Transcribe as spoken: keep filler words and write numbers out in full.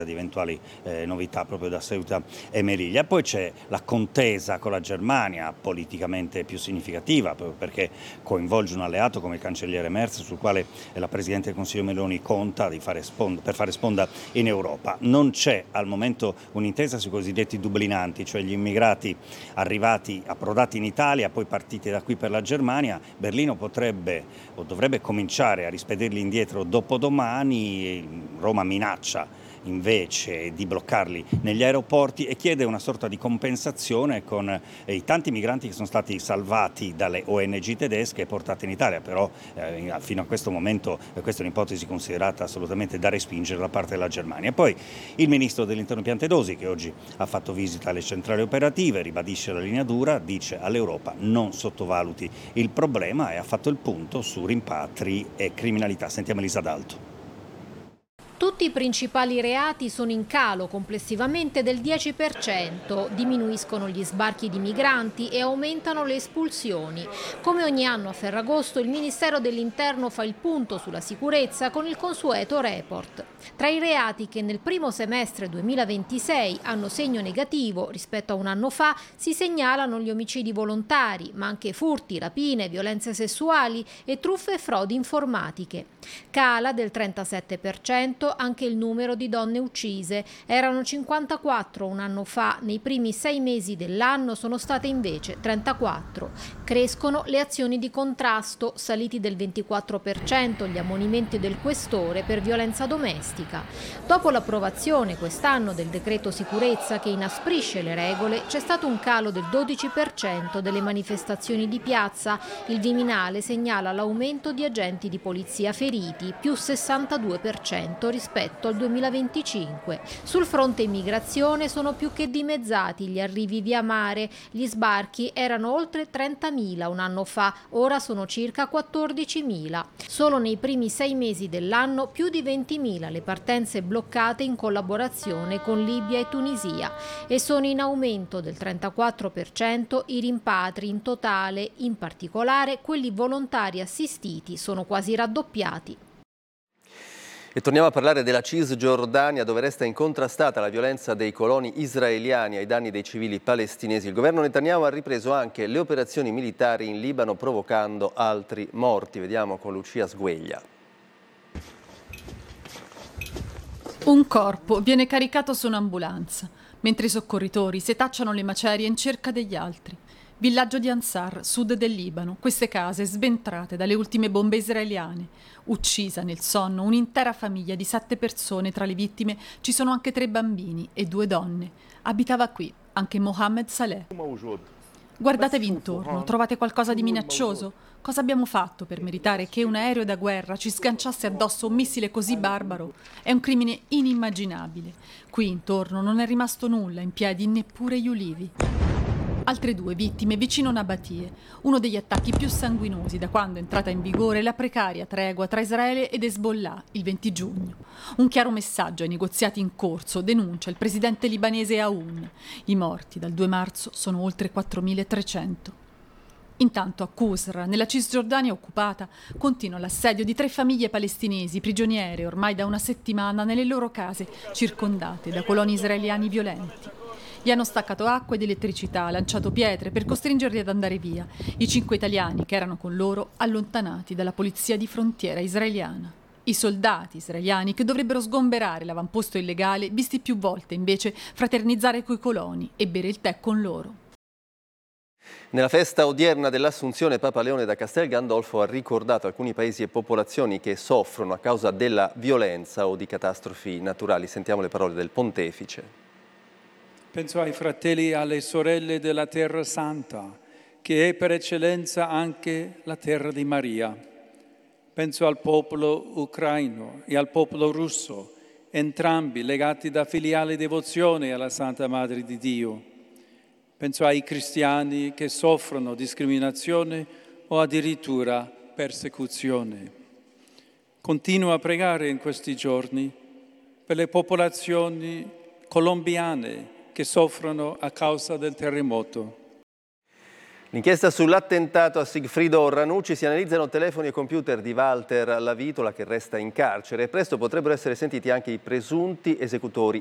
di eventuali eh, novità proprio da Ceuta e Melilla. Poi c'è la contesa con la Germania, politicamente più significativa, proprio perché coinvolge un alleato come il cancelliere Merz, sul quale la Presidente del Consiglio Meloni conta di fare sponda, per fare sponda in Europa. Non c'è al momento un'intesa sui cosiddetti dublinanti, cioè gli immigrati arrivati, approdati in Italia, poi partiti da qui per la Germania. Berlino potrebbe o dovrebbe cominciare a rispederli indietro dopodomani. Roma minaccia invece di bloccarli negli aeroporti e chiede una sorta di compensazione con eh, i tanti migranti che sono stati salvati dalle O N G tedesche e portati in Italia, però eh, fino a questo momento eh, questa è un'ipotesi considerata assolutamente da respingere da parte della Germania. E poi il ministro dell'Interno Piantedosi, che oggi ha fatto visita alle centrali operative, ribadisce la linea dura, dice all'Europa non sottovaluti il problema e ha fatto il punto su rimpatri e criminalità. Sentiamo Elisa D'Alto. Tutti i principali reati sono in calo complessivamente del dieci per cento, diminuiscono gli sbarchi di migranti e aumentano le espulsioni. Come ogni anno a Ferragosto il Ministero dell'Interno fa il punto sulla sicurezza con il consueto report. Tra i reati che nel primo semestre duemilaventisei hanno segno negativo rispetto a un anno fa si segnalano gli omicidi volontari, ma anche furti, rapine, violenze sessuali e truffe e frodi informatiche. Cala del trentasette per cento anche il numero di donne uccise. Erano cinquantaquattro un anno fa, nei primi sei mesi dell'anno sono state invece trentaquattro. Crescono le azioni di contrasto, saliti del ventiquattro per cento gli ammonimenti del questore per violenza domestica. Dopo l'approvazione quest'anno del decreto sicurezza che inasprisce le regole, c'è stato un calo del dodici per cento delle manifestazioni di piazza. Il Viminale segnala l'aumento di agenti di polizia feriti, più sessantadue per cento rispetto al duemilaventicinque. Sul fronte immigrazione sono più che dimezzati gli arrivi via mare. Gli sbarchi erano oltre trentamila un anno fa, ora sono circa quattordicimila. Solo nei primi sei mesi dell'anno più di ventimila le partenze bloccate in collaborazione con Libia e Tunisia e sono in aumento del trentaquattro per cento i rimpatri in totale, in particolare quelli volontari assistiti sono quasi raddoppiati. E torniamo a parlare della Cisgiordania, dove resta incontrastata la violenza dei coloni israeliani ai danni dei civili palestinesi. Il governo Netanyahu ha ripreso anche le operazioni militari in Libano, provocando altri morti. Vediamo con Lucia Sgueglia. Un corpo viene caricato su un'ambulanza, mentre i soccorritori setacciano le macerie in cerca degli altri. Villaggio di Ansar, sud del Libano, queste case sventrate dalle ultime bombe israeliane. Uccisa nel sonno un'intera famiglia di sette persone, tra le vittime ci sono anche tre bambini e due donne. Abitava qui anche Mohammed Saleh. Guardatevi intorno, trovate qualcosa di minaccioso? Cosa abbiamo fatto per meritare che un aereo da guerra ci sganciasse addosso un missile così barbaro? È un crimine inimmaginabile. Qui intorno non è rimasto nulla in piedi, neppure gli ulivi. Altre due vittime vicino a Nabatie, uno degli attacchi più sanguinosi da quando è entrata in vigore la precaria tregua tra Israele ed Hezbollah il venti giugno. Un chiaro messaggio ai negoziati in corso, denuncia il presidente libanese Aoun. I morti dal due marzo sono oltre quattromilatrecento. Intanto a Qusr, nella Cisgiordania occupata, continua l'assedio di tre famiglie palestinesi prigioniere ormai da una settimana nelle loro case, circondate da coloni israeliani violenti. Gli hanno staccato acqua ed elettricità, lanciato pietre per costringerli ad andare via. I cinque italiani che erano con loro allontanati dalla polizia di frontiera israeliana. I soldati israeliani che dovrebbero sgomberare l'avamposto illegale, visti più volte invece fraternizzare coi coloni e bere il tè con loro. Nella festa odierna dell'Assunzione, Papa Leone da Castel Gandolfo ha ricordato alcuni paesi e popolazioni che soffrono a causa della violenza o di catastrofi naturali. Sentiamo le parole del Pontefice. Penso ai fratelli e alle sorelle della Terra Santa, che è per eccellenza anche la terra di Maria. Penso al popolo ucraino e al popolo russo, entrambi legati da filiale devozione alla Santa Madre di Dio. Penso ai cristiani che soffrono discriminazione o addirittura persecuzione. Continuo a pregare in questi giorni per le popolazioni colombiane che soffrono a causa del terremoto. L'inchiesta sull'attentato a Sigfrido Ranucci, si analizzano telefoni e computer di Walter Lavitola che resta in carcere e presto potrebbero essere sentiti anche i presunti esecutori